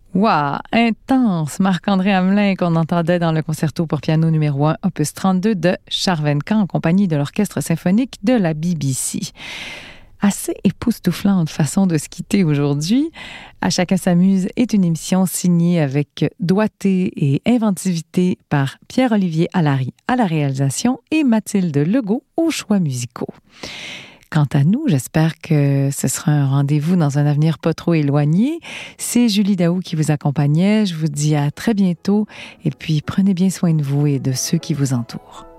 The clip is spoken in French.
Waouh, intense! Marc-André Hamelin qu'on entendait dans le concerto pour piano numéro 1, opus 32 de Charvencan en compagnie de l'Orchestre symphonique de la BBC. Assez époustouflante façon de se quitter aujourd'hui. À chacun s'amuse est une émission signée avec doigté et inventivité par Pierre-Olivier Allary à la réalisation et Mathilde Legault aux choix musicaux. Quant à nous, j'espère que ce sera un rendez-vous dans un avenir pas trop éloigné. C'est Julie Daou qui vous accompagnait. Je vous dis à très bientôt et puis prenez bien soin de vous et de ceux qui vous entourent.